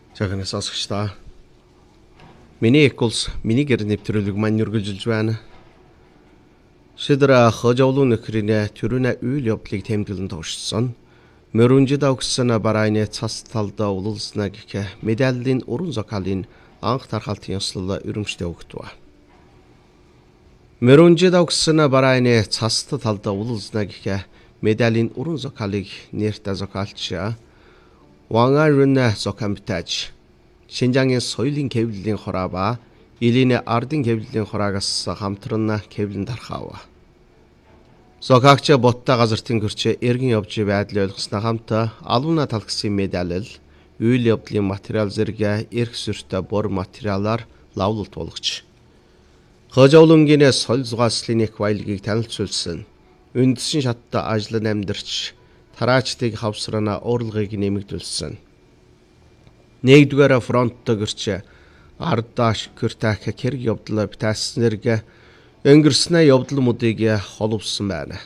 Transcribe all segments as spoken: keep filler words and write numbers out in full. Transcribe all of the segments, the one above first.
Жагнаа сонсогчдоо. Миний эколс миний гэр нэвтрүүлэг маань үргэлжилж байна. Шидра хожоолун нөхрийн төрүнэ үйл явдлыг тэмдэглэн туушсан. Мөрөнжид огсон барайны цас талдаа улуулснаа гэх медалийн уран зохиолын анх тархалтын ёслол өрөмжтэй өгдөө. Мөрөнжид огсон барайны цас талдаа улуулснаа гэх медалийн уран зохиолыг нэртэй зохиолч Вангарүнэ зохиомтаж Шинжаагийн соёлын хэвлэлийн хораа ба Илийн ардын хэвлэлийн хороогоос хамтран хэвлэн тархав. Зохиогч боттой газартын гэрч эргэн явж байдлыг ойлгосноо хамт алууна талхсан медаль, үйл явдлын материал зэрэг эрх сүртэй бор материалаар лавлалт болгож хожоолонгийн соёл зугааслын их баялагийг танилцуулсан. Үндсэн шаттай ажил амьдарч тараачдыг хавсрана урлагийг нэмэгдүүлсэн. Нэгдүгээр фронттой гэрч ардаш кürтах хэрэг явдал битааснэрг өнгөрснөө явдал модыг холбосон байна.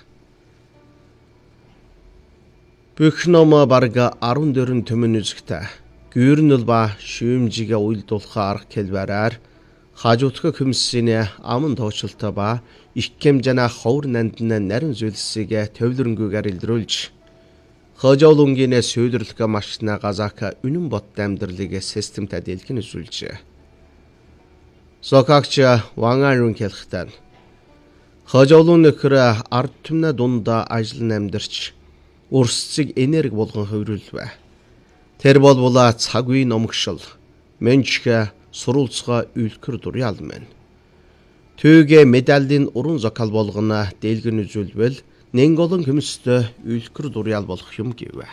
Бүх ном барга арван дөрвөн төмөн үзэгтэй. Гүйрнэл ба шүүмжигээ уйлдуулах арга хэлбэрээр хажуутгах хүмсийн аман тоочлолтой ба их хэмжээний ховор нандны нарийн зүйлсийг төвлөрөнгөөр илрүүлж хожоолонгийн сөүдэрлэх машина газака үнэн бот амьдралыг системтэй дэлгэн үзүүлжээ. Зохиогч Вангарүн хэлэхдээ хожоолон нөхөр ард түмнэ дундаа ажил амьдарч өрсцөг энерги болгон хөврүүлвэ. Тэр бол була цаг үеийн номгшил менчгэ сурулцгаа үлкэр дуряал мэн. Түүгээ медалийн уран зохиол болгоно дэлгэн үзүүлвэл нэн голон хүмстэй үлкэр дуряал болох юм гэвэ.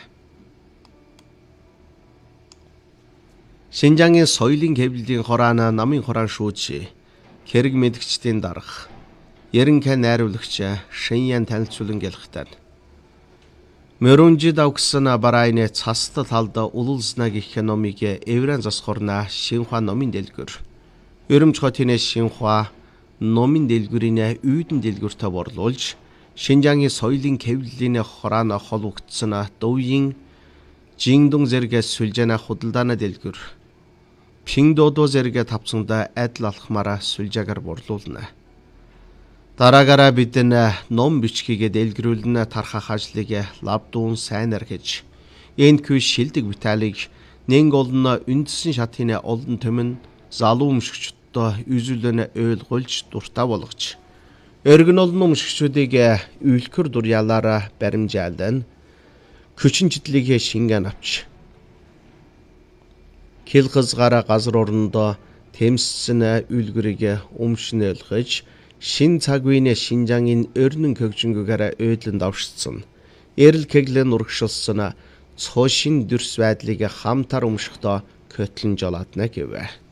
Шинжаагийн соёлын хэвлэлийн хороона намын хороон шүүж хэрэг мэдгчдийн дарга яринка найруулагч Шиньян танилцуулан гэлэхтэн. Мөрөнжид огсон барайны цаста талда улуулснаа гэх номыг эврэн засхорна Шинхua номын дэлгүр. Өрөмж хотын Шинхua номын дэлгүрийн үйдэн дэлгүртэ борлуулж Шинжаагийн соёлын хэвлэлийн хороона холбогдсон Дөвийн Жингдун зэрэг сүлжээнэ худалдааны дэлгүр Пингдодо зэрэг тавцсанда адил алхмаараа сүлжээгээр борлуулна. Дараагаараа бидэн ном бичгийг дэлгэрүүлнэ тархах ажлыг лавдуун сайнар гэж энэ күй шилдэг виталийг нэн голно үндсэн шатын олон төмөн залуу өмшгчдөө үзүүлэн ойлгуулж дуртай болгож эргэн олон өмшгчдийг үлкэр дуряалаараа баримжаалдан хүчинчдлийг шингэн авч хил хызгаараа газар орондоо тэмссэн үлгэрийг өмшнөлгөж шин цаг үеийн Шинжаагийн өрнөн хөгжингөөр өйдлөн давшсан. Эрэл кеглэн урагшилсан цоошин дүрс байдлыг хамтар өмшөхдөө көтлөн жолоодна гэвэ.